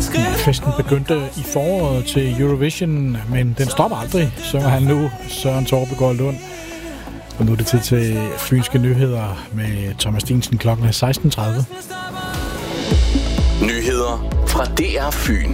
Festen begyndte i foråret til Eurovision, men den stopper aldrig, synger han nu, Søren Torbegaard Lund. Og nu er det tid til Fynske Nyheder med Thomas Dinsen klokken 16:30. Nyheder fra DR Fyn.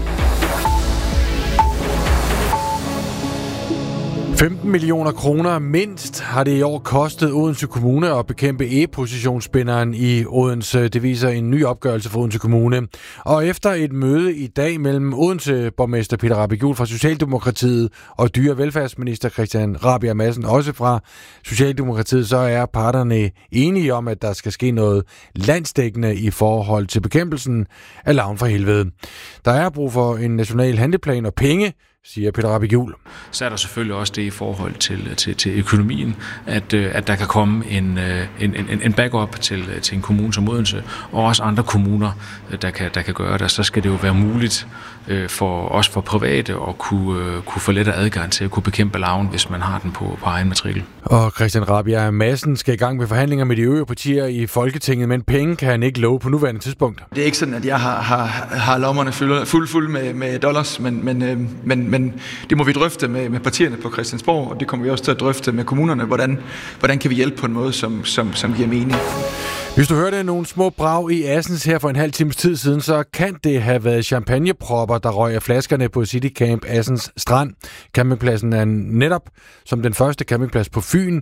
15 millioner kroner mindst har det i år kostet Odense Kommune at bekæmpe e-positionsspinderen i Odense. Det viser en ny opgørelse for Odense Kommune. Og efter et møde i dag mellem Odense-borgmester Peter Rabjerg fra Socialdemokratiet og dyrevelfærdsminister Christian Rabjerg Madsen, også fra Socialdemokratiet, så er parterne enige om, at der skal ske noget landsdækkende i forhold til bekæmpelsen af larven for helvede. Der er brug for en national handleplan og penge, siger Peter Rabjerg. Så er der selvfølgelig også det i forhold til økonomien, at der kan komme en backup til en kommune som Odense, og også andre kommuner, der kan gøre det. Så skal det jo være muligt for private at kunne få lettere adgang til at kunne bekæmpe larven, hvis man har den på egen matrikel. Og Christian Rabjerg Madsen skal i gang med forhandlinger med de øvrige partier i Folketinget, men penge kan han ikke love på nuværende tidspunkt. Det er ikke sådan, at jeg har lommerne fuld med dollars, men det må vi drøfte med partierne på Christiansborg, og det kommer vi også til at drøfte med kommunerne, hvordan kan vi hjælpe på en måde, som giver mening. Hvis du hørte nogle små brag i Assens her for en halv times tid siden, så kan det have været champagnepropper, der røg af flaskerne på City Camp Assens Strand. Campingpladsen er netop som den første campingplads på Fyn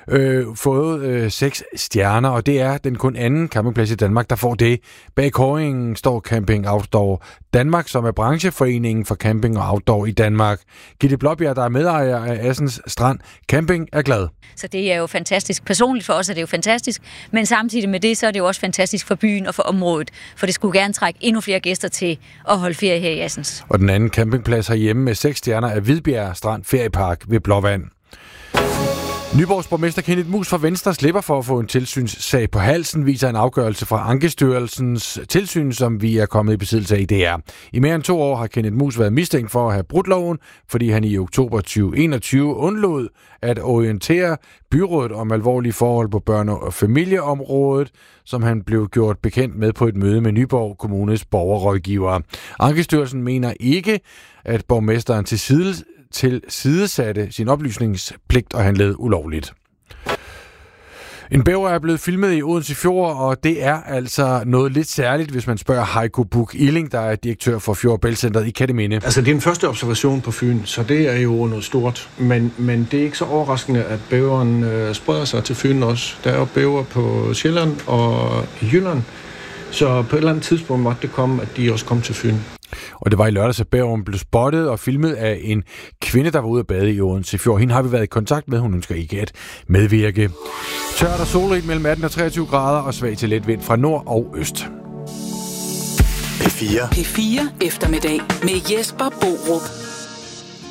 fået 6 stjerner, og det er den kun anden campingplads i Danmark, der får det. Bag kåringen står Camping Outdoor Danmark, som er brancheforeningen for camping og outdoor i Danmark. Gitte Blåbjerg, der er medejer af Assens Strand Camping, er glad. Så det er jo fantastisk. Personligt for os er det jo fantastisk, men samtidig med det, så er det jo også fantastisk for byen og for området, for det skulle gerne trække endnu flere gæster til at holde ferie her i Assens. Og den anden campingplads herhjemme med 6 stjerner er Hvidbjerg Strand Feriepark ved Blåvand. Nyborgs borgmester Kenneth Muus fra Venstre slipper for at få en tilsynssag på halsen, viser en afgørelse fra Ankestyrelsens tilsyn, som vi er kommet i besiddelse af i DR. I mere end 2 år har Kenneth Muus været mistænkt for at have brudt loven, fordi han i oktober 2021 undlod at orientere byrådet om alvorlige forhold på børne- og familieområdet, som han blev gjort bekendt med på et møde med Nyborg Kommunes borgerrådgivere. Ankestyrelsen mener ikke, at borgmesteren tilsidesatte sin oplysningspligt og handlede ulovligt. En bæver er blevet filmet i Odense Fjord, og det er altså noget lidt særligt, hvis man spørger Heiko Buch Illing, der er direktør for Fjord- og Bæltcentret i Kerteminde. Altså, det er den første observation på Fyn, så det er jo noget stort. Men det er ikke så overraskende, at bæveren spreder sig til Fyn også. Der er jo bæver på Sjælland og i Jylland, så på et eller andet tidspunkt måtte det komme, at de også kom til Fyn. Og det var i lørdags, at bæveren blev spottet og filmet af en kvinde, der var ude at bade i Odense Fjord. Hende har vi været i kontakt med. Hun ønsker ikke at medvirke. Tørt og solrigt mellem 18 og 23 grader og svag til let vind fra nord og øst. P4 eftermiddag med Jesper Borup.